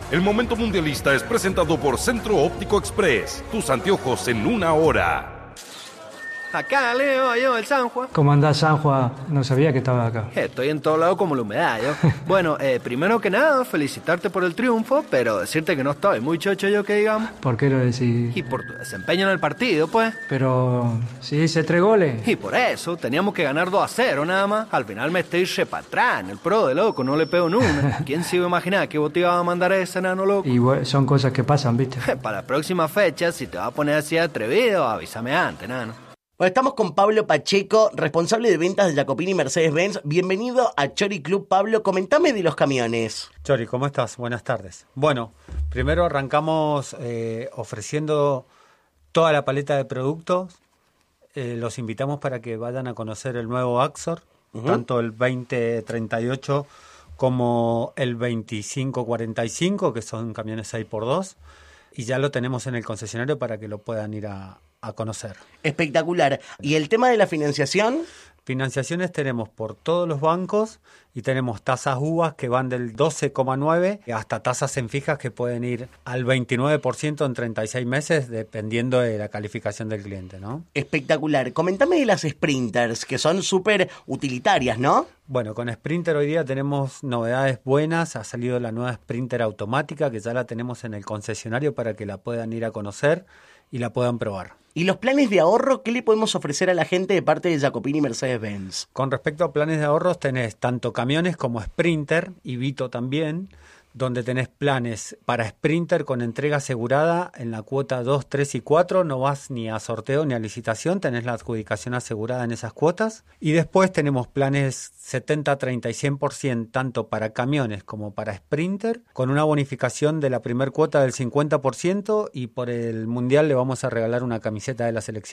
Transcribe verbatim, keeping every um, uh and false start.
El momento mundialista es presentado por Centro Óptico Express. Tus anteojos en una hora. Acá, Leo, yo, el Sanjua. ¿Cómo andás, Sanjua? No sabía que estabas acá. Estoy en todo lado como la humedad, yo. Bueno, eh, primero que nada, felicitarte por el triunfo, pero decirte que no estoy muy chocho yo, que digamos. ¿Por qué lo decís? Y por tu desempeño en el partido, pues. Pero si hice tres goles. Y por eso, teníamos que ganar dos a cero nada más. Al final me estoy re para atrás, en el pro de loco, no le pego en una. ¿Quién se iba a imaginar que vos te ibas a mandar a ese nano loco? Y bueno, son cosas que pasan, ¿viste? Para la próxima fecha, si te vas a poner así atrevido, avísame antes, nano. Bueno, estamos con Pablo Pacheco, responsable de ventas de Jacopini Mercedes-Benz. Bienvenido a Chori Club, Pablo. Comentame de los camiones. Chori, ¿cómo estás? Buenas tardes. Bueno, primero arrancamos eh, ofreciendo toda la paleta de productos. Eh, los invitamos para que vayan a conocer el nuevo Axor, uh-huh. tanto el veinte treinta y ocho como el veinticinco cuarenta y cinco, que son camiones seis por dos. Y ya lo tenemos en el concesionario para que lo puedan ir a... a conocer. Espectacular. ¿Y el tema de la financiación? Financiaciones tenemos por todos los bancos y tenemos tasas U V A que van del doce coma nueve hasta tasas en fijas que pueden ir al veintinueve por ciento en treinta y seis meses dependiendo de la calificación del cliente, ¿no? Espectacular. Comentame de las Sprinters, que son súper utilitarias, ¿no? Bueno, con Sprinter hoy día tenemos novedades buenas. Ha salido la nueva Sprinter automática que ya la tenemos en el concesionario para que la puedan ir a conocer y la puedan probar. ¿Y los planes de ahorro qué le podemos ofrecer a la gente de parte de Jacopini Mercedes-Benz? Con respecto a planes de ahorros tenés tanto camiones como Sprinter y Vito también, donde tenés planes para Sprinter con entrega asegurada en la cuota dos, tres y cuatro, no vas ni a sorteo ni a licitación, tenés la adjudicación asegurada en esas cuotas. Y después tenemos planes setenta, treinta y cien por ciento tanto para camiones como para Sprinter, con una bonificación de la primer cuota del cincuenta por ciento y por el Mundial le vamos a regalar una camiseta de la selección.